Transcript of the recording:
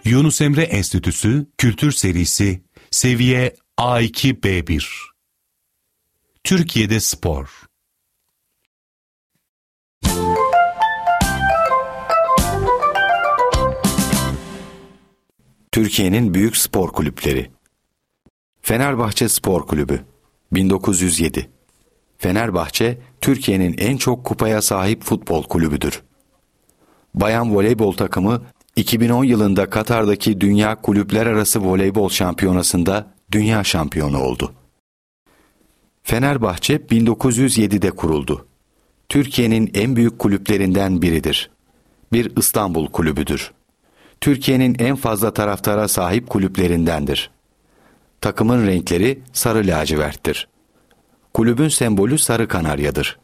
Yunus Emre Enstitüsü Kültür Serisi Seviye A2-B1. Türkiye'de spor. Türkiye'nin büyük spor kulüpleri. Fenerbahçe Spor Kulübü 1907. Fenerbahçe, Türkiye'nin en çok kupaya sahip futbol kulübüdür. Bayan voleybol takımı 2010 yılında Katar'daki Dünya Kulüpler Arası Voleybol Şampiyonası'nda dünya şampiyonu oldu. Fenerbahçe 1907'de kuruldu. Türkiye'nin en büyük kulüplerinden biridir. Bir İstanbul kulübüdür. Türkiye'nin en fazla taraftara sahip kulüplerindendir. Takımın renkleri sarı laciverttir. Kulübün sembolü sarı kanaryadır.